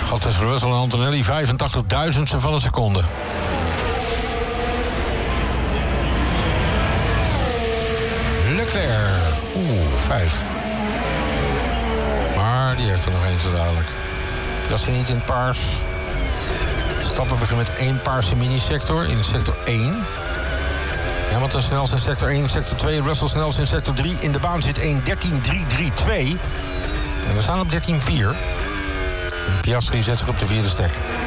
God, is voor Russell en Antonelli 85.000ste van een seconde. Leclerc. 5. Maar die heeft er nog één zo dadelijk. Dat is niet in het paars. Stappen begint met 1 paarse minisector in sector 1. Hamilton snelst in sector 1, sector 2. Russell snelst in sector 3. In de baan zit 1.13.332. En we staan op 13.4. Piastri zet zich op de 4e stek.